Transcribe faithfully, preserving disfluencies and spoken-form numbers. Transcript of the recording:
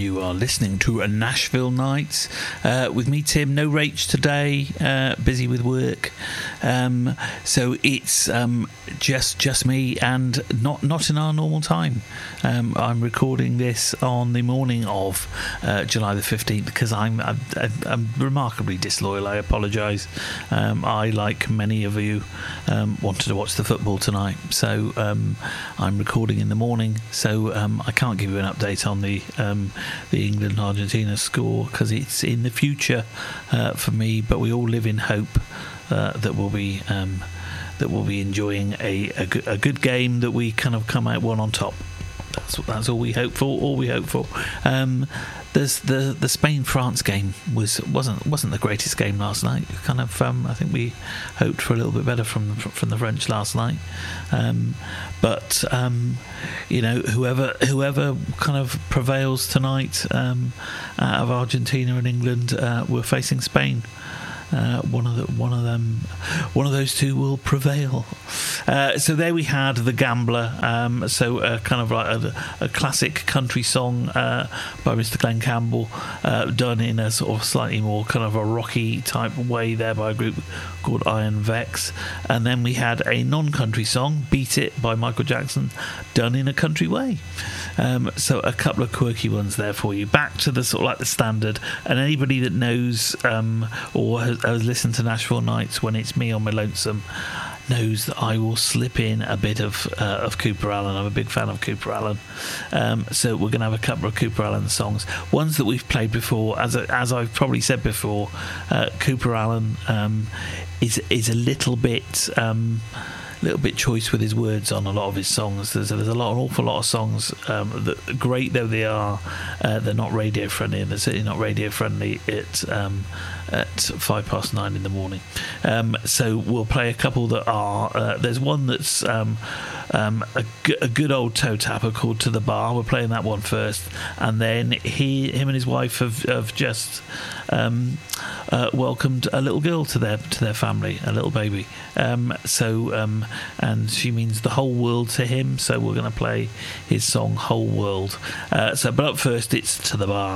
You are listening to a Nashville Nights uh, with me, Tim. No Rach today, uh, busy with work. Um, so it's um, just just me, and not not in our normal time. Um, I'm recording this on the morning of uh, July the fifteenth because I'm, I'm I'm remarkably disloyal. I apologise. Um, I, like many of you, um, wanted to watch the football tonight, so um, I'm recording in the morning. So um, I can't give you an update on the um, the England Argentina score because it's in the future uh, for me. But we all live in hope uh, that we'll be um, that we'll be enjoying a, a, good, a good game, that we kind of come out one on top. That's that's all we hope for. All we hope for. Um, there's the the Spain France game was wasn't wasn't the greatest game last night. Kind of um, I think we hoped for a little bit better from from the French last night. Um, but um, you know, whoever whoever kind of prevails tonight um, out of Argentina and England, uh, we're facing Spain. Uh, one of the one of them, one of those two will prevail. Uh, so there we had The Gambler. Um, so uh, kind of like a, a classic country song uh, by Mister Glenn Campbell, uh, done in a sort of slightly more kind of a rocky type way there by a group called Iron Vex. And then we had a non-country song, Beat It by Michael Jackson, done in a country way. Um, so a couple of quirky ones there for you. Back to the sort of like the standard, and anybody that knows um, or has, has listened to Nashville Nights when it's me on my lonesome knows that I will slip in a bit of uh, of Cooper Allen. I'm a big fan of Cooper Allen. Um, so we're going to have a couple of Cooper Allen songs, ones that we've played before. As a, as I've probably said before, uh, Cooper Allen um, is is a little bit. Um, little bit choice with his words on a lot of his songs. There's, there's a lot, an awful lot of songs um, that, great though they are, uh, they're not radio friendly, and they're certainly not radio friendly at um, at five past nine in the morning. Um, so we'll play a couple that are. Uh, there's one that's um, um, a, g- a good old toe tapper called "To the Bar." We're playing that one first, and then he, him, and his wife have, have just um, uh, welcomed a little girl to their to their family, a little baby. Um, so. Um, and she means the whole world to him, so we're going to play his song Whole World. Uh, so but up first it's To the Bar.